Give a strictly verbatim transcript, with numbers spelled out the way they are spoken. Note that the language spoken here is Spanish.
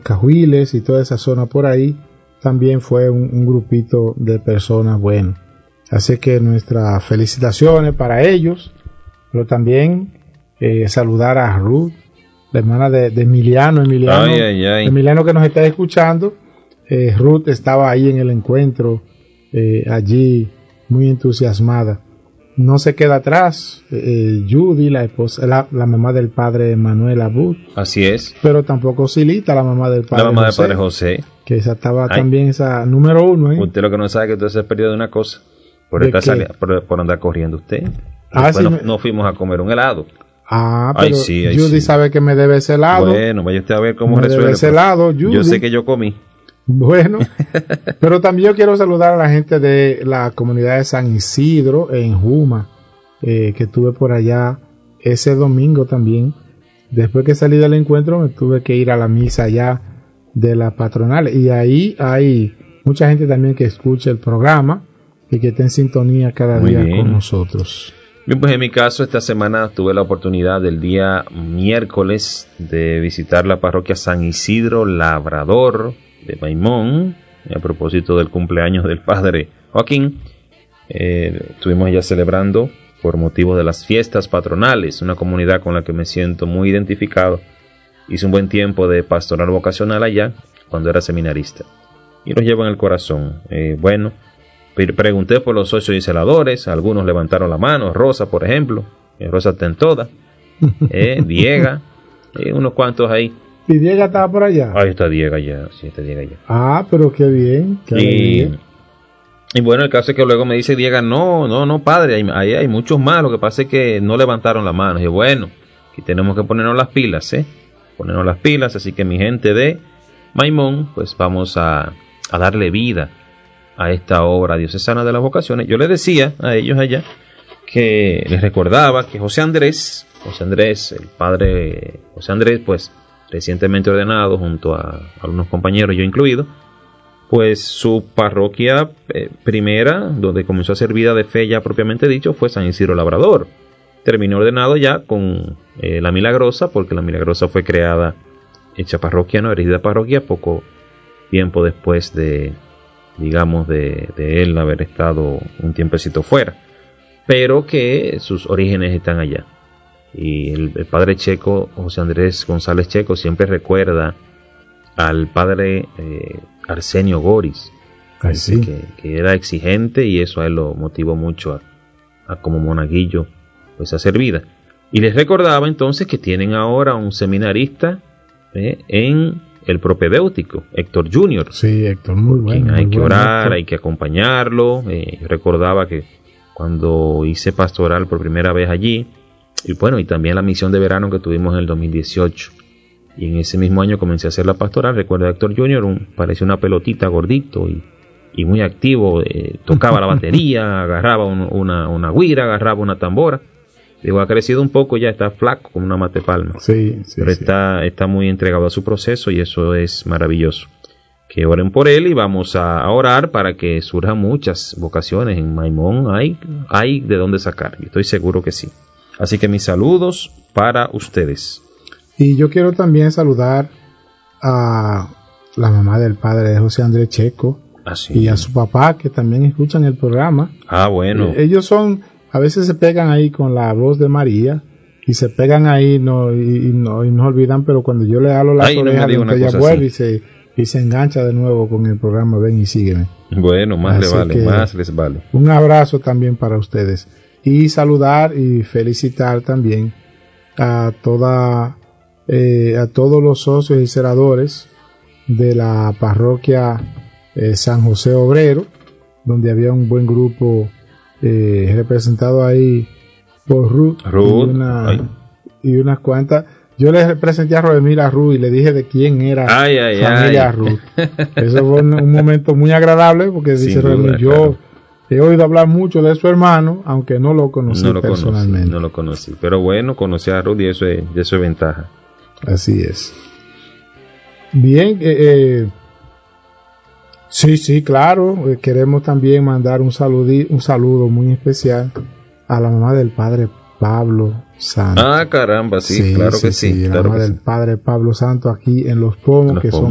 Los Cajuiles y toda esa zona por ahí, también fue un, un grupito de personas buenas. Así que nuestras felicitaciones para ellos, pero también eh, saludar a Ruth, la hermana de, de Emiliano, Emiliano, ay, ay, ay. Emiliano que nos está escuchando. Eh, Ruth estaba ahí en el encuentro, eh, allí muy entusiasmada. No se queda atrás, eh, Judy, la esposa, la, la mamá del padre Manuel Abud. Así es. Pero tampoco Silita, la mamá del padre La mamá José, del padre José. Que esa estaba Ay. también esa número uno, ¿eh? Usted lo que no sabe es que usted se ha perdido de una cosa. Por, ¿De estar qué? sali- por, por andar corriendo usted. Ah, Después sí, no, me- no fuimos a comer un helado. Ah, Ay, pero sí, ay, Judy sí. sabe que me debe ese helado. Bueno, vaya usted a ver cómo Me debe resuelve. ese pues. helado, Judy. Yo sé que yo comí. Bueno, pero también yo quiero saludar a la gente de la comunidad de San Isidro en Juma, eh, que estuve por allá ese domingo también. Después que salí del encuentro me tuve que ir a la misa allá de la patronal, y ahí hay mucha gente también que escucha el programa y que está en sintonía cada Muy día bien. con nosotros. Bien, pues en mi caso esta semana tuve la oportunidad del día miércoles de visitar la parroquia San Isidro Labrador de Maimón, a propósito del cumpleaños del padre Joaquín. Eh, estuvimos allá celebrando por motivo de las fiestas patronales, una comunidad con la que me siento muy identificado. Hice un buen tiempo de pastoral vocacional allá cuando era seminarista y los llevo en el corazón. Eh, bueno, pre- pregunté por los socios y celadores, algunos levantaron la mano, Rosa por ejemplo, eh, Rosa está en toda, eh, Diega, eh, unos cuantos ahí. ¿Y Diego estaba por allá? Ahí está Diega ya, sí está Diega ya. Ah, pero qué bien. Qué Y, alegría. y bueno, el caso es que luego me dice Diega, no, no, no padre, ahí hay, hay muchos más, lo que pasa es que no levantaron la mano. Y yo, bueno, aquí tenemos que ponernos las pilas, ¿eh? Ponernos las pilas, así que mi gente de Maimón, pues vamos a, a darle vida a esta obra diocesana de las vocaciones. Yo les decía a ellos allá que les recordaba que José Andrés, José Andrés, el padre José Andrés, pues recientemente ordenado junto a algunos compañeros, yo incluido, pues su parroquia eh, primera, donde comenzó a ser vida de fe ya propiamente dicho, fue San Isidro Labrador. Terminó ordenado ya con eh, la Milagrosa, porque la Milagrosa fue creada, hecha parroquia, no erigida parroquia, poco tiempo después de, digamos, de, de él haber estado un tiempecito fuera, pero que sus orígenes están allá. Y el, el padre Checo, José Andrés González Checo, siempre recuerda al padre eh, Arsenio Goris, Ay, sí. que, que era exigente y eso a él lo motivó mucho a, a como monaguillo pues a hacer vida. Y les recordaba entonces que tienen ahora un seminarista eh, en el propedéutico, Héctor Junior. Sí, Héctor, muy bueno. Quien hay muy que bueno, orar, Héctor. hay que acompañarlo. Eh, yo recordaba que cuando hice pastoral por primera vez allí, y bueno, y también la misión de verano que tuvimos en el dos mil dieciocho, y en ese mismo año comencé a hacer la pastoral. Recuerdo a Héctor Junior, un, parecía una pelotita gordito y, y muy activo, eh, tocaba la batería, agarraba un, una, una guira, agarraba una tambora. Digo, ha crecido un poco, ya está flaco como una mate palma, Sí, sí, pero sí. está, está muy entregado a su proceso y eso es maravilloso. Que oren por él y vamos a, a orar para que surjan muchas vocaciones. En Maimón hay, hay de dónde sacar, y estoy seguro que sí. Así que mis saludos para ustedes. Y yo quiero también saludar a la mamá del padre de José Andrés Checo Así. y a su papá, que también escuchan el programa. Ah, bueno. Eh, ellos son, a veces se pegan ahí con la voz de María y se pegan ahí no, y, y no, y no olvidan, pero cuando yo le hablo las Ay, no me orejas, diga una ella cosa vuelve así. y se, y se engancha de nuevo con el programa. Ven y sígueme. Bueno, más Así le vale, que- más les vale. Un abrazo también para ustedes. Y saludar y felicitar también a toda eh, a todos los socios y celadores de la parroquia eh, San José Obrero, donde había un buen grupo eh, representado ahí por Ruth, Ruth, y, una, ay. y unas cuantas. Yo le presenté a Rodemir a Ruth y le dije de quién era Ay, ay, familia ay. Ruth. Eso fue un, un momento muy agradable porque Sin dice duda, Rodemir, yo claro. he oído hablar mucho de su hermano, aunque no lo conocí No lo conocí, personalmente. no lo conocí. Pero bueno, conocí a Ruth y eso es, eso es ventaja. Así es. Bien, eh, eh, sí, sí, claro. eh, queremos también mandar un, saludi, un saludo muy especial a la mamá del padre Pablo Santos. Ah, caramba, sí, claro que sí. la claro mamá que del sí. padre Pablo Santos aquí en Los Pomos, En Los que Pomos. son